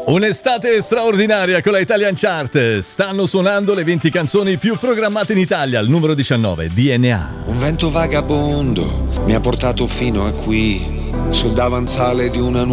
Un'estate straordinaria con la Italian Chart. Stanno suonando le 20 canzoni più programmate in Italia. Al numero 19, DNA. Un vento vagabondo mi ha portato fino a qui, sul davanzale di una